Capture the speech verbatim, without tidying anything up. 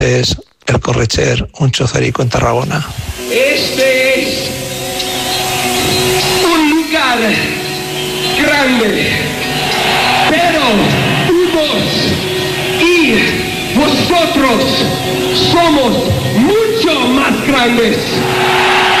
es el Corretxer, un chozerico en Tarragona. Este es un lugar grande, pero vos y vosotros somos mucho más grandes.